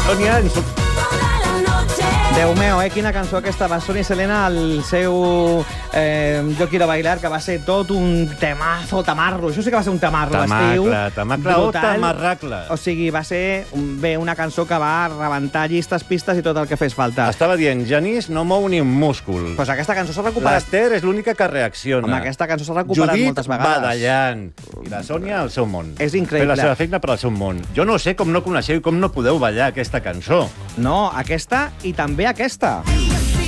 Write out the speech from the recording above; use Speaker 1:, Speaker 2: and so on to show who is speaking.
Speaker 1: Sònia...
Speaker 2: Déu meu, quina cançó aquesta va Sònia Selena al seu Yo Quiero Bailar, que va ser tot un temazo, tamarro. Això sí que va ser un tamarro l'estiu.
Speaker 1: Tamacle o tamarracle.
Speaker 2: O sigui, va ser una cançó que va rebentar llistes, pistes i tot el que fes falta.
Speaker 1: Estava dient, Genís no mou ni un múscul.
Speaker 2: Pues aquesta cançó s'ha recuperat.
Speaker 1: L'Ester és l'única que reacciona.
Speaker 2: Home, aquesta cançó s'ha recuperat moltes vegades.
Speaker 1: Judit badallant. I la Sònia al seu món.
Speaker 2: És increïble.
Speaker 1: Fer la seva feina per al seu món. Jo no sé com no coneixeu i com no podeu ballar aquesta cançó.
Speaker 2: No, aquesta i també aquesta.